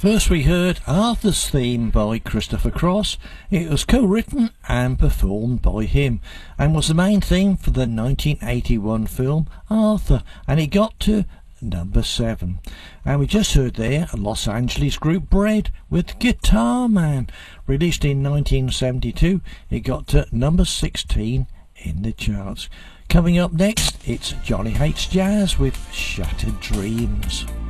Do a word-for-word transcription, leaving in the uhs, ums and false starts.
First we heard Arthur's Theme by Christopher Cross. It was co-written and performed by him and was the main theme for the nineteen eighty-one film Arthur, and it got to number seven. And we just heard there a Los Angeles group Bread with Guitar Man, released in nineteen seventy-two. It got to number sixteen in the charts. Coming up next, it's Johnny Hates Jazz with Shattered Dreams.